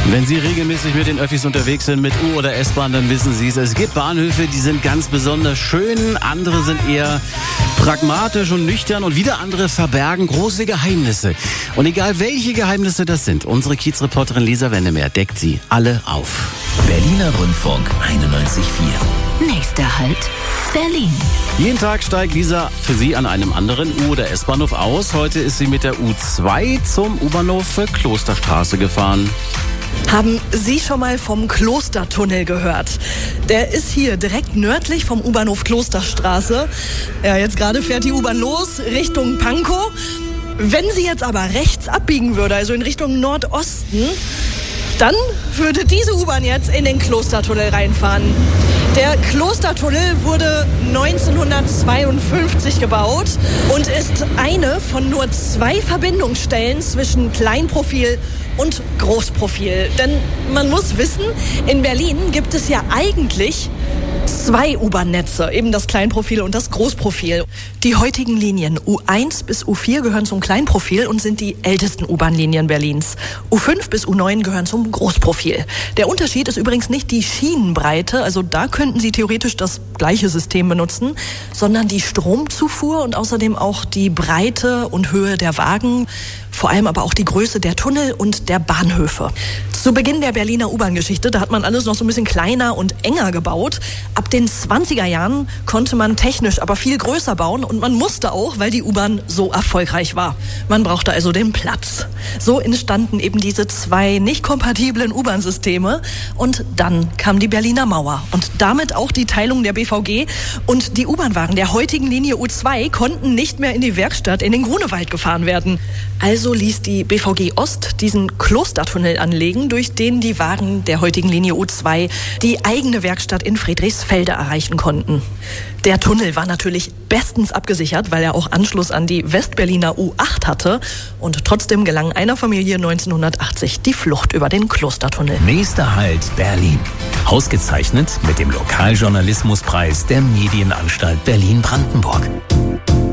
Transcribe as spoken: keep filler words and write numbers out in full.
Wenn Sie regelmäßig mit den Öffis unterwegs sind, mit U- oder S-Bahn, dann wissen Sie es. Es gibt Bahnhöfe, die sind ganz besonders schön, andere sind eher pragmatisch und nüchtern und wieder andere verbergen große Geheimnisse. Und egal welche Geheimnisse das sind, unsere Kiezreporterin Lisa Wendemer deckt sie alle auf. Berliner Rundfunk einundneunzig Komma vier. Nächster Halt, Berlin. Jeden Tag steigt Lisa für Sie an einem anderen U- oder S-Bahnhof aus. Heute ist sie mit der U zwei zum U-Bahnhof Klosterstraße gefahren. Haben Sie schon mal vom Klostertunnel gehört? Der ist hier direkt nördlich vom U-Bahnhof Klosterstraße. Ja, jetzt gerade fährt die U-Bahn los Richtung Pankow. Wenn sie jetzt aber rechts abbiegen würde, also in Richtung Nordosten, dann würde diese U-Bahn jetzt in den Klostertunnel reinfahren. Der Klostertunnel wurde neunzehnhundertzweiundfünfzig gebaut und ist eine von nur zwei Verbindungsstellen zwischen Kleinprofil und Großprofil. Denn man muss wissen, in Berlin gibt es ja eigentlich zwei U-Bahn-Netze, eben das Kleinprofil und das Großprofil. Die heutigen Linien U eins bis U vier gehören zum Kleinprofil und sind die ältesten U-Bahn-Linien Berlins. U fünf bis U neun gehören zum Großprofil. Der Unterschied ist übrigens nicht die Schienenbreite, also da könnten Sie theoretisch das gleiche System benutzen, sondern die Stromzufuhr und außerdem auch die Breite und Höhe der Wagen, vor allem aber auch die Größe der Tunnel und der Bahnhöfe. Zu Beginn der Berliner U-Bahn-Geschichte, da hat man alles noch so ein bisschen kleiner und enger gebaut. Ab den zwanziger Jahren konnte man technisch aber viel größer bauen und man musste auch, weil die U-Bahn so erfolgreich war. Man brauchte also den Platz. So entstanden eben diese zwei nicht kompatiblen U-Bahn-Systeme und dann kam die Berliner Mauer und damit auch die Teilung der B V G und die U-Bahn-Wagen der heutigen Linie U zwei konnten nicht mehr in die Werkstatt in den Grunewald gefahren werden. Also ließ die B V G Ost diesen Klostertunnel anlegen, durch den die Wagen der heutigen Linie U zwei die eigene Werkstatt in Friedrichsfelde erreichen konnten. Der Tunnel war natürlich bestens abgesichert, weil er auch Anschluss an die Westberliner U acht hatte. Und trotzdem gelang einer Familie neunzehnhundertachtzig die Flucht über den Klostertunnel. Nächster Halt, Berlin. Ausgezeichnet mit dem Lokaljournalismuspreis der Medienanstalt Berlin-Brandenburg.